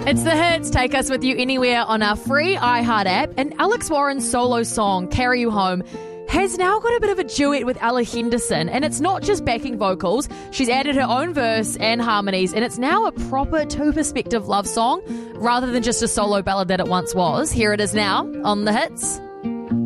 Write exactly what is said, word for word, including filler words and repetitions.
It's the hits. Take us with you anywhere on our free iHeart app. And Alex Warren's solo song, Carry You Home, has now got a bit of a duet with Ella Henderson. And it's not just backing vocals. She's added her own verse and harmonies. And it's now a proper two-perspective love song rather than just a solo ballad that it once was. Here it is now on the hits.